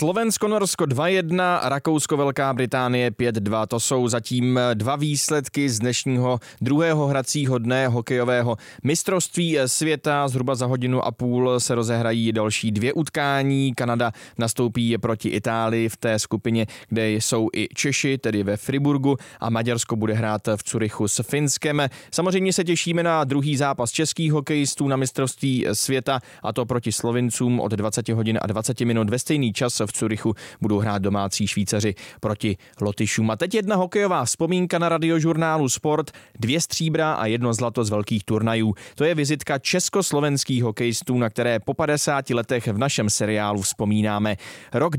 Slovensko-Norsko 2-1, Rakousko-Velká Británie 5-2. To jsou zatím dva výsledky z dnešního druhého hracího dne hokejového mistrovství světa. Zhruba za hodinu a půl se rozehrají další dvě utkání. Kanada nastoupí proti Itálii v té skupině, kde jsou i Češi, tedy ve Friburgu, a Maďarsko bude hrát v Curychu s Finskem. Samozřejmě se těšíme na druhý zápas českých hokejistů na mistrovství světa, a to proti Slovincům od 20 hodin a 20 minut ve stejný čas v Curychu budou hrát domácí Švýcaři proti Lotyšům. A teď jedna hokejová vzpomínka na Radiožurnálu Sport. 2 stříbra a 1 zlato z velkých turnajů. To je vizitka československých hokejistů, na které po 50 letech v našem seriálu vzpomínáme. Rok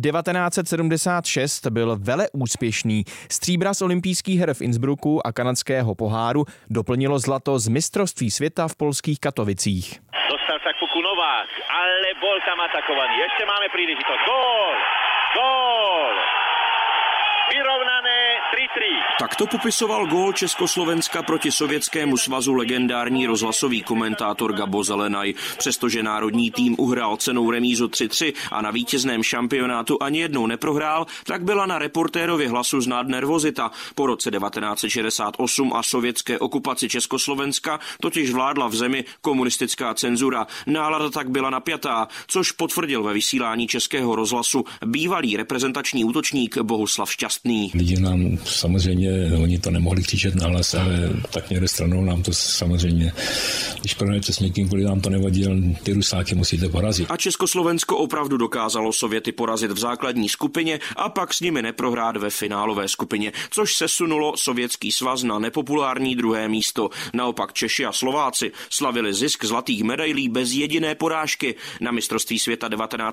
1976 byl veleúspěšný. Stříbra z olympijských her v Innsbrucku a kanadského poháru doplnilo zlato z mistrovství světa v polských Katovicích. Dostal sa k puku Novák, ale bol tam atakovaný. Ešte máme príležitosť. Gól! Gól! Vyrovnané 3-3. Tak to popisoval gól Československa proti Sovětskému svazu legendární rozhlasový komentátor Gabo Zelenaj. Přestože národní tým uhrál cennou remízu 3-3 a na vítězném šampionátu ani jednou neprohrál, tak byla na reportérově Hlasu znát nervozita. Po roce 1968 a sovětské okupaci Československa totiž vládla v zemi komunistická cenzura. Nálada tak byla napjatá, což potvrdil ve vysílání Českého rozhlasu bývalý reprezentační útočník Bohuslav Šťastný. Lidi nám samozřejmě, oni to nemohli křičet nahlas, ale tak někde stranou nám to samozřejmě, když prohrajete s někým, kvůli nám to nevadí, ty Rusáky musíte porazit. A Československo opravdu dokázalo Sověty porazit v základní skupině a pak s nimi neprohrát ve finálové skupině, což sesunulo Sovětský svaz na nepopulární 2. místo. Naopak Češi a Slováci slavili zisk zlatých medailí bez jediné porážky. Na mistrovství světa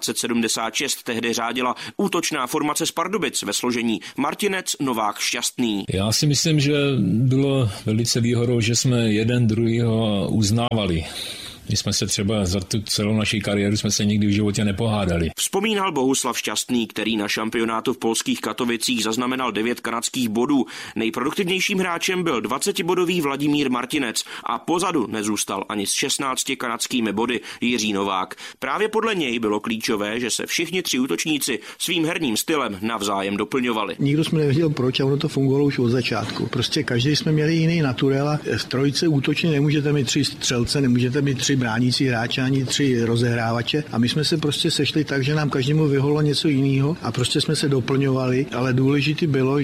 1976 tehdy řádila útočná formace z Pardubic ve složení Martinec, Novák, Šťastný. Já si myslím, že bylo velice výhodou, že jsme jeden druhýho uznávali. My jsme se třeba za tu celou naší kariéru jsme se nikdy v životě nepohádali. Vzpomínal Bohuslav Šťastný, který na šampionátu v polských Katovicích zaznamenal 9 kanadských bodů. Nejproduktivnějším hráčem byl 20-bodový Vladimír Martinec a pozadu nezůstal ani s 16 kanadskými body Jiří Novák. Právě podle něj bylo klíčové, že se všichni 3 útočníci svým herním stylem navzájem doplňovali. Nikdo jsme nevěděl proč a ono to fungovalo už od začátku. Prostě každý jsme měli jiný naturel a v trojice útočně nemůžete mít 3 střelce, nemůžete mít 3 bránící hráče ani 3 rozehrávače a my jsme se prostě sešli tak, že nám každému vyhovovalo něco jiného a prostě jsme se doplňovali, ale důležité bylo,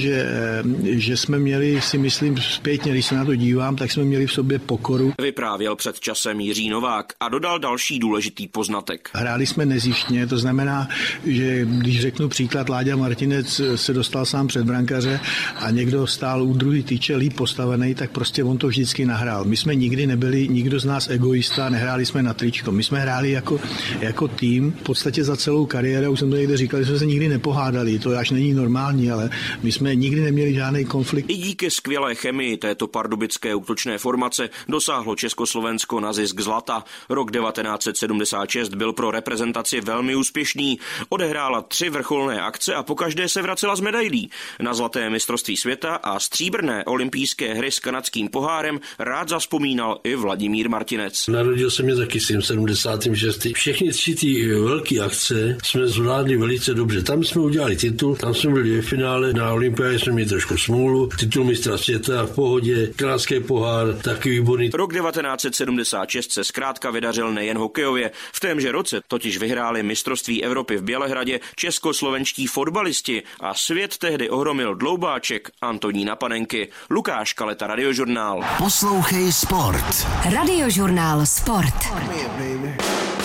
že jsme měli, si myslím zpětně, když se na to dívám, tak jsme měli v sobě pokoru. Vyprávěl před časem Jiří Novák a dodal další důležitý poznatek. Hráli jsme nezištně, to znamená, že když řeknu příklad, Láďa Martinec se dostal sám před brankaře a někdo stál u druhý tyče líp postavený, tak prostě on to vždycky nahrál. My jsme nikdy nebyli, nikdo z nás egoista, nehráli jsme na tričko. My jsme hráli jako tým. V podstatě za celou kariéru, už jsem to někde říkal, že jsme se nikdy nepohádali. To až není normální, ale my jsme nikdy neměli žádný konflikt. I díky skvělé chemii této pardubické útočné formace dosáhlo Československo na zisk zlata. Rok 1976 byl pro reprezentaci velmi úspěšný. Odehrála 3 vrcholné akce a pokaždé se vracela z medailí. Na zlaté mistrovství světa a stříbrné olympijské hry s kanadským pohárem rád zavzpomínal i Vladimír Martinec. Narodil jsem je taky s 76. Všechny 3 ty velké akce jsme zvládli velice dobře. Tam jsme udělali titul, tam jsme byli ve finále, na olympiádě jsme měli trošku smůlu, titul mistra světa v pohodě, kanadský pohár, taky výborný. Rok 1976 se zkrátka vydařil nejen hokejově. V témže roce totiž vyhráli mistrovství Evropy v Bělehradě českoslovenští fotbalisti a svět tehdy ohromil dloubáček Antonína Panenky. Lukáš Kaleta, Radiožurnál. Poslouchej sport. Radiožurnál Sport.